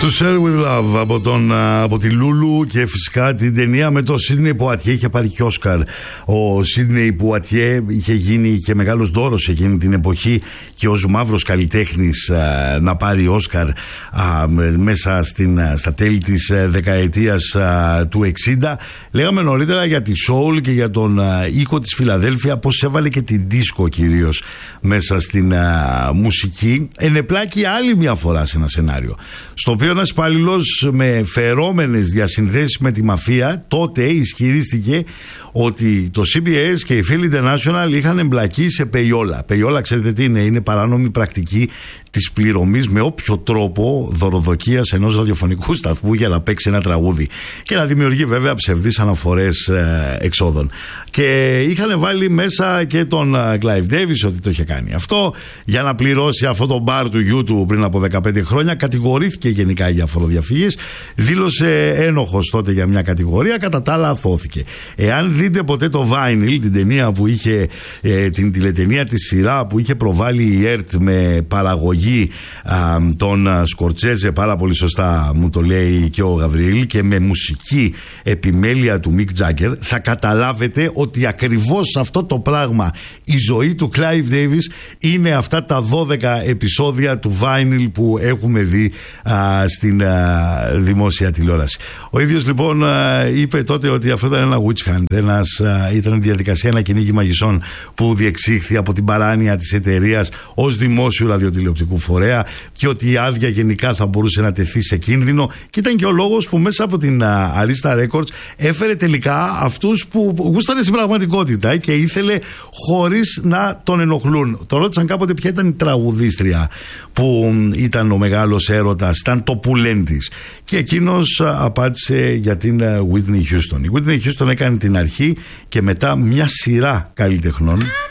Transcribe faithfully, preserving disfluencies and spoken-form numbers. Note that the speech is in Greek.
To Share With Love από, τον, από τη Λούλου και φυσικά την ταινία με το Σίδνεϊ Πουατιέ. Είχε πάρει και Όσκαρ ο Σίδνεϊ Πουατιέ, είχε γίνει και μεγάλος δώρος εκείνη την εποχή και ως μαύρος καλλιτέχνης α, να πάρει Όσκαρ α, μέσα στην, στα τέλη της δεκαετίας α, του εξήντα. Λέγαμε νωρίτερα για τη soul και για τον α, ήχο της Φιλαδέλφια, πως έβαλε και την δίσκο κυρίως μέσα στην α, μουσική. Ενεπλάκη άλλη μια φορά σε ένα σενάριο στο οποίο ένας υπάλληλος με φερόμενες διασυνδέσεις με τη μαφία τότε ισχυρίστηκε ότι το σι μπι ες και η Phil International είχαν εμπλακεί σε πεϊόλα. Πεϊόλα, ξέρετε τι είναι? Είναι παράνομη πρακτική της πληρωμής με όποιο τρόπο δωροδοκίας ενός ραδιοφωνικού σταθμού για να παίξει ένα τραγούδι και να δημιουργεί βέβαια ψευδείς αναφορές ε, εξόδων. Και είχαν βάλει μέσα και τον Clive Davis ότι το είχε κάνει αυτό για να πληρώσει αυτό το μπαρ του γιού του πριν από δεκαπέντε χρόνια. Κατηγορήθηκε γενικά για φοροδιαφυγής, δήλωσε ένοχος τότε για μια κατηγορία, κατά τα άλλα αθώθηκε. Εάν δείτε ποτέ το Vinyl, την ταινία που είχε, ε, την τηλεταινία τη σειρά που είχε προβάλει η ΕΡΤ με παραγωγή α, τον Σκορτσέζε, πάρα πολύ σωστά μου το λέει και ο Γαβριήλ, και με μουσική επιμέλεια του Μικ Τζάγκερ, θα καταλάβετε ότι ακριβώς αυτό το πράγμα, η ζωή του Clive Davis, είναι αυτά τα δώδεκα επεισόδια του Vinyl που έχουμε δει α, στην α, δημόσια τηλεόραση. Ο ίδιος λοιπόν α, είπε τότε ότι αυτό ήταν ένα witch hunt, ένας, α, ήταν διαδικασία, ένα κυνήγι μαγισσών που διεξήχθη από την παράνοια της εταιρείας ως δημόσιου ραδιοτηλεοπτικού φορέα και ότι η άδεια γενικά θα μπορούσε να τεθεί σε κίνδυνο, και ήταν και ο λόγος που μέσα από την α, Arista Records έφερε τελικά αυτούς που γούστανε στην πραγματικότητα και ήθελε χωρίς να τον ενοχλούν. Τον ρώτησαν κάποτε ποια ήταν η τραγουδίστρια που ήταν ο μεγάλος έρωτας, ήταν το πουλέν της, και εκείνος απάντησε για την Whitney Houston. Η Whitney Houston έκανε την αρχή και μετά μια σειρά καλλιτεχνών